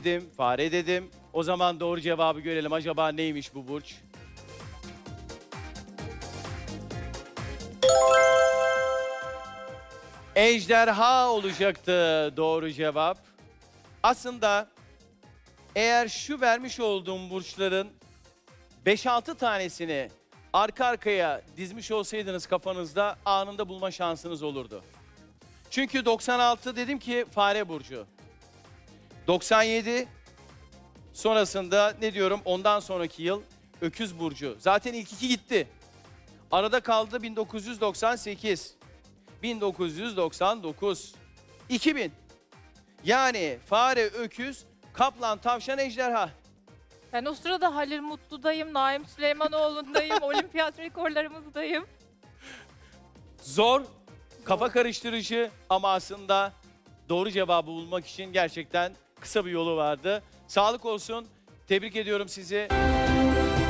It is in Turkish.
dedim, fare dedim. O zaman doğru cevabı görelim. Acaba neymiş bu burç? Ejderha olacaktı doğru cevap. Aslında eğer şu vermiş olduğum burçların 5-6 tanesini arka arkaya dizmiş olsaydınız kafanızda anında bulma şansınız olurdu. Çünkü 96 dedim ki fare burcu. 97 sonrasında ne diyorum ondan sonraki yıl öküz burcu. Zaten ilk iki gitti. Arada kaldı 1998, 1999, 2000. Yani fare, öküz, kaplan, tavşan, ejderha. Ben o sırada Halil Mutlu'dayım, Naim Süleymanoğlu'ndayım, olimpiyat rekorlarımızdayım. Zor, kafa karıştırıcı ama aslında doğru cevabı bulmak için gerçekten kısa bir yolu vardı. Sağlık olsun. Tebrik ediyorum sizi.